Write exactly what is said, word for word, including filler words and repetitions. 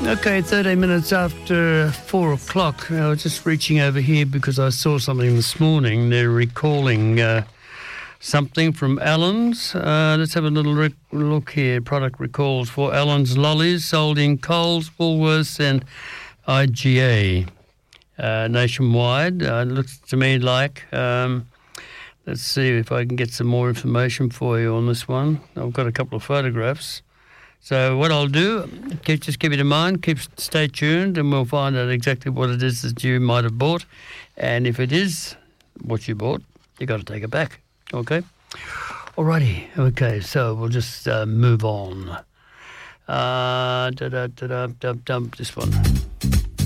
Okay, thirteen minutes after four o'clock. I was just reaching over here because I saw something this morning. They're recalling uh, something from Allen's. Uh, let's have a little rec- look here. Product recalls for Allen's lollies sold in Coles, Woolworths and I G A uh, nationwide. Uh, it looks to me like... Um, let's see if I can get some more information for you on this one. I've got a couple of photographs. So what I'll do, keep, just keep it in mind, keep stay tuned, and we'll find out exactly what it is that you might have bought. And if it is what you bought, you got to take it back. Okay? Alrighty. Okay, so we'll just uh, move on. Uh, da da da da da da. This one.